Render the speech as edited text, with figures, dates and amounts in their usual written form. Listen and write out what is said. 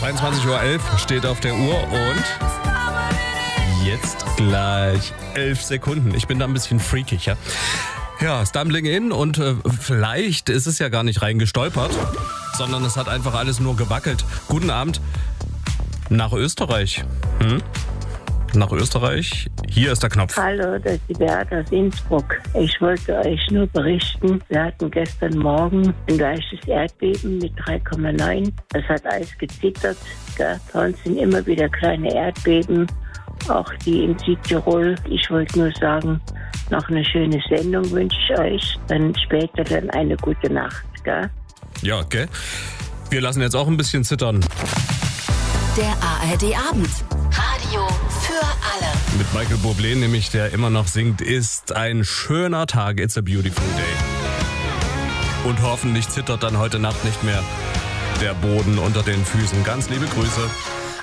23:11 Uhr steht auf der Uhr und jetzt gleich 11 Sekunden. Ich bin da ein bisschen freakig, ja. Ja, Stumbling in und vielleicht ist es ja gar nicht reingestolpert, sondern es hat einfach alles nur gewackelt. Guten Abend nach Österreich. Nach Österreich. Hier ist der Knopf. Hallo, das ist die Beate aus Innsbruck. Ich wollte euch nur berichten, wir hatten gestern Morgen ein leichtes Erdbeben mit 3,9. Es hat alles gezittert. Gell? Bei uns sind immer wieder kleine Erdbeben, auch die in Südtirol. Ich wollte nur sagen, noch eine schöne Sendung wünsche ich euch. Dann später dann eine gute Nacht. Gell? Ja, okay. Wir lassen jetzt auch ein bisschen zittern. Der ARD-Abend. Radio für alle. Mit Michael Bublé, nämlich der immer noch singt, ist ein schöner Tag. It's a beautiful day. Und hoffentlich zittert dann heute Nacht nicht mehr der Boden unter den Füßen. Ganz liebe Grüße.